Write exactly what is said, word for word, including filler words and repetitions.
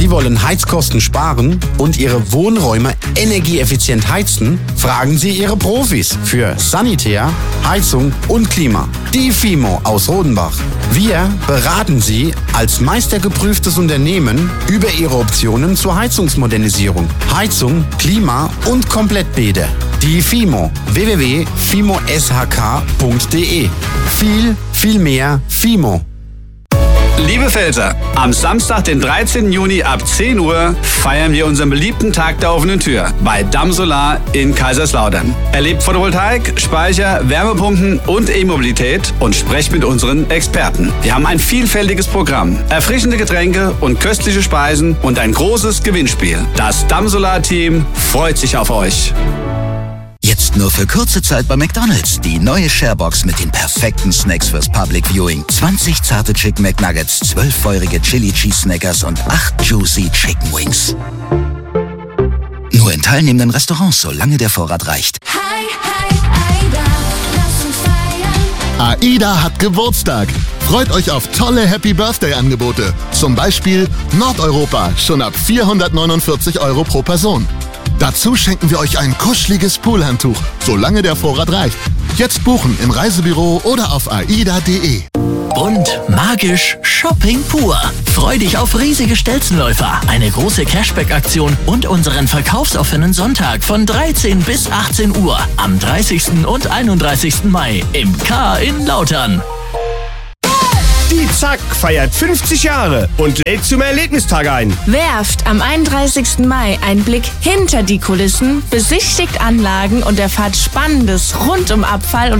Sie wollen Heizkosten sparen und Ihre Wohnräume energieeffizient heizen? Fragen Sie Ihre Profis für Sanitär, Heizung und Klima. Die Fimo aus Rodenbach. Wir beraten Sie als meistergeprüftes Unternehmen über Ihre Optionen zur Heizungsmodernisierung, Heizung, Klima und Komplettbäder. Die Fimo. w w w punkt fimo s h k punkt d e. Viel, viel mehr Fimo. Liebe Pfälzer, am Samstag, den dreizehnten Juni ab zehn Uhr feiern wir unseren beliebten Tag der offenen Tür bei Damm Solar in Kaiserslautern. Erlebt Photovoltaik, Speicher, Wärmepumpen und E-Mobilität und sprecht mit unseren Experten. Wir haben ein vielfältiges Programm, erfrischende Getränke und köstliche Speisen und ein großes Gewinnspiel. Das Damm Solar Team freut sich auf euch. Jetzt nur für kurze Zeit bei McDonald's. Die neue Sharebox mit den perfekten Snacks fürs Public Viewing. zwanzig zarte Chicken McNuggets, zwölf feurige Chili Cheese Snackers und acht Juicy Chicken Wings. Nur in teilnehmenden Restaurants, solange der Vorrat reicht. Hi, hi, Aida, lass uns feiern. AIDA hat Geburtstag. Freut euch auf tolle Happy Birthday Angebote. Zum Beispiel Nordeuropa, schon ab vierhundertneunundvierzig Euro pro Person. Dazu schenken wir euch ein kuscheliges Poolhandtuch, solange der Vorrat reicht. Jetzt buchen im Reisebüro oder auf aida punkt de. Bunt, magisch, Shopping pur. Freu dich auf riesige Stelzenläufer, eine große Cashback-Aktion und unseren verkaufsoffenen Sonntag von dreizehn bis achtzehn Uhr am dreißigsten und einunddreißigsten Mai im K in Lautern. Die Zack feiert fünfzig Jahre und lädt zum Erlebnistag ein. Werft am einunddreißigsten Mai einen Blick hinter die Kulissen, besichtigt Anlagen und erfahrt Spannendes rund um Abfall und